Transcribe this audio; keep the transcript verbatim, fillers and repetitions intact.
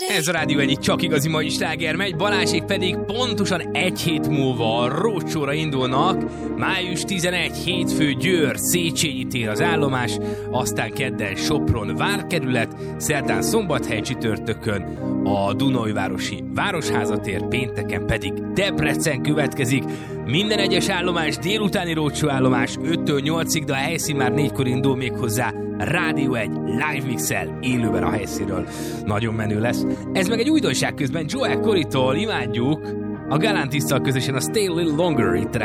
Ez a Rádió egyik csak igazi mai sláger megy, Balázsék pedig pontosan egy hét múlva a roadshow-ra indulnak. május tizenegy, hétfő, Győr, Széchenyi tér az állomás, aztán kedden Sopron várkerület, szerdán Szombathely, csütörtökön a Dunaújvárosi Városházatér, pénteken pedig Debrecen következik. Minden egyes állomás délutáni roadshow állomás öttől nyolcig, de a helyszín már négykor indul, még hozzá Rádió egy live mixel élőben a helyszínről. Nagyon menő lesz. Ez meg egy újdonság közben Joel Corey-tól imádjuk a Galantisszal közösen a Stay a Little Longer itt